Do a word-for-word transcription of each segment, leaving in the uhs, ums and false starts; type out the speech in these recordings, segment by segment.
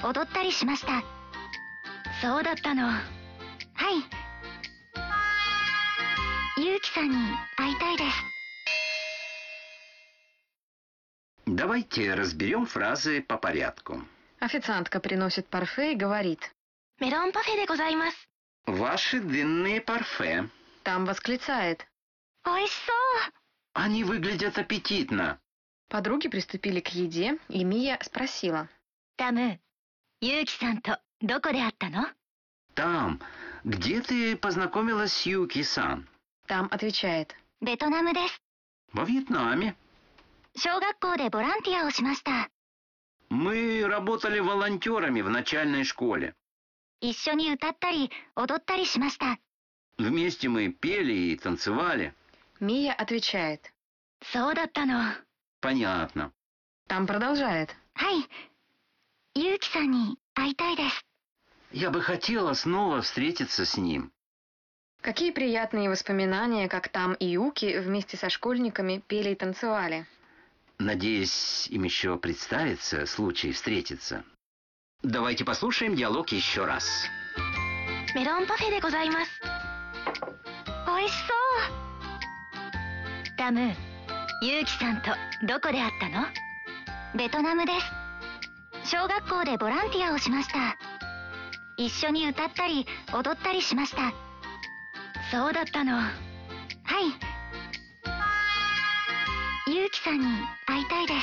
踊ったりしました。そうだったの。はい。ゆうきさんに会いたいです。 Давайте разберем фразы по порядку. Официантка приносит парфе и говорит: «Мелон парфеでございます». Ваши дынные парфе. Там восклицает: «Ойшисо!» Они выглядят аппетитно. Подруги приступили к еде, и Мия спросила: «Таму, Юки-сан то доко де аттта но?» Там. Где ты познакомилась с Юки-сан? Там отвечает: «Вьетнам десу». Во Вьетнаме. 小学校でボランティアをしました。 Мы работали волонтерами в начальной школе. 一緒に歌ったり踊ったりしました。 Вместе мы пели и танцевали. Мия отвечает: そうだったの。 Понятно. Там продолжает: はい。ゆうきさんに会いたいです。 Я бы хотела снова встретиться с ним. Какие приятные воспоминания, как там и Юки вместе со школьниками пели и танцевали. Надеюсь, им еще представится случай встретиться. Давайте послушаем диалог еще раз. メロンパフェでございます。おいしそう。タム、ユウキさんとどこで会ったの？ベトナムです。小学校でボランティアをしました。一緒に歌ったり踊ったりしました。そうだったの。はい。ゆうきさんに会いたいです。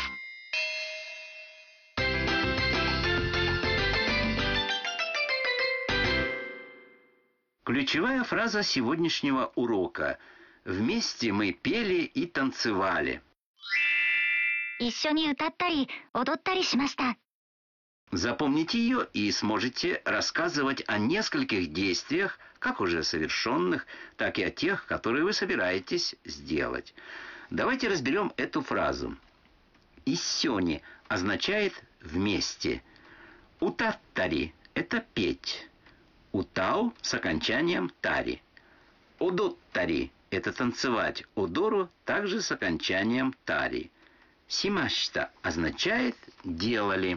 Ключевая фраза сегодняшнего урока. Вместе мы пели и танцевали. 一緒に歌ったり踊ったりしました。 Запомните ее и сможете рассказывать о нескольких действиях, как уже совершенных, так и о тех, которые вы собираетесь сделать. Давайте разберем эту фразу. «Иссёни» означает «вместе». «Утаттари» — это «петь». «Утау» с окончанием «тари». «Одоттари» — это «танцевать». «Одору» также с окончанием «тари». «Симашта» означает «делали».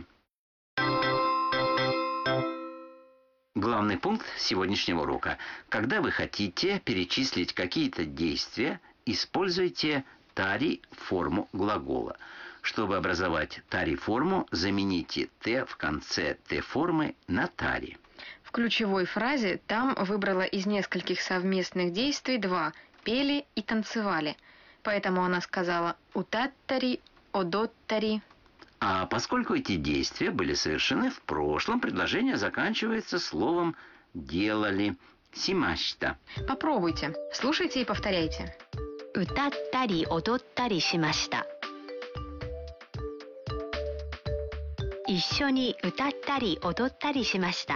Главный пункт сегодняшнего урока. Когда вы хотите перечислить какие-то действия, используйте тари-форму глагола. Чтобы образовать тари-форму, замените «т» в конце «т» формы на «тари». В ключевой фразе там выбрала из нескольких совместных действий два – пели и танцевали. Поэтому она сказала «утаттари», «одоттари». А поскольку эти действия были совершены в прошлом, предложение заканчивается словом «делали». «Симашта». Попробуйте, слушайте и повторяйте. 歌ったり踊ったりしました。一緒に歌ったり踊ったりしました。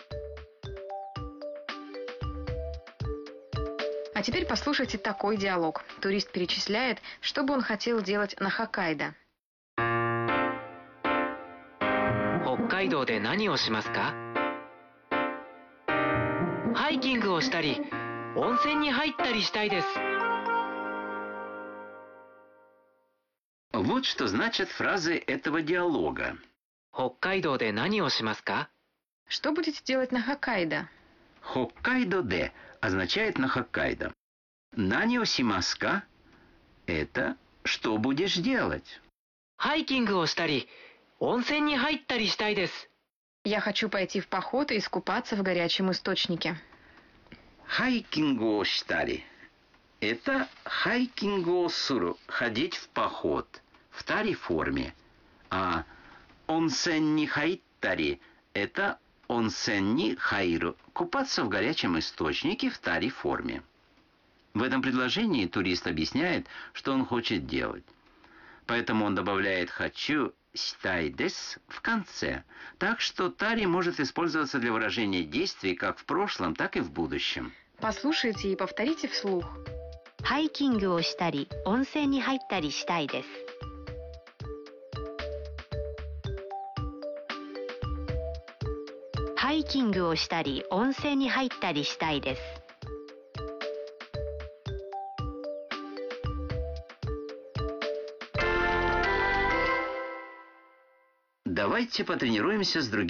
А теперь послушайте такой диалог. Турист перечисляет, что бы он хотел делать на Хоккайдо. 北海道で何をしますか？ハイキングをしたり、温泉に入ったりしたいです。 Вот что значат фразы этого диалога. 北海道で何をしますか？ Что будете делать на Хоккайдо? «Хоккайдо-де» означает «на Хоккайдо». «Нанио симаска» — это «что будешь делать?» ハイキングをしたり、温泉に入ったりしたいです。 Я хочу пойти в поход и искупаться в горячем источнике. «Хайкингу штари» — это «хайкингу суру» — ходить в поход в тари-форме. А «онсен-ни хайттари» — это «онсен-ни хайру» — купаться в горячем источнике в тари-форме. В этом предложении турист объясняет, что он хочет делать. Поэтому он добавляет «хочу стайдес» в конце. Так что тари может использоваться для выражения действий как в прошлом, так и в будущем. Послушайте и повторите вслух. ハイキングをしたり温泉に入ったりしたいです。ハイキングをしたり温泉に入ったりしたいです。 Давайте потренируемся с другими